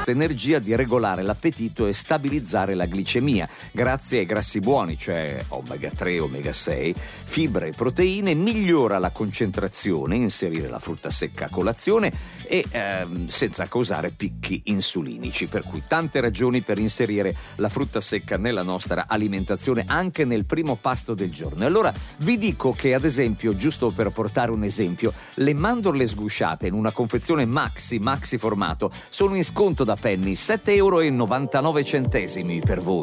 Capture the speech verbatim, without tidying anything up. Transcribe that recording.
questa energia di regolare l'appetito e stabilizzare la glicemia grazie ai grassi buoni, cioè omega tre, omega sei, fibre e proteine, migliora la concentrazione, inserire la frutta secca a colazione e ehm, senza causare picchi insulinici, per cui tante ragioni per inserire la frutta secca nella nostra alimentazione anche nel primo pasto del giorno. E allora vi dico che, ad esempio, giusto per portare un esempio, le mandorle sgusciate in una confezione maxi maxi formato sono in sconto da Penny, sette euro e novantanove centesimi per voi.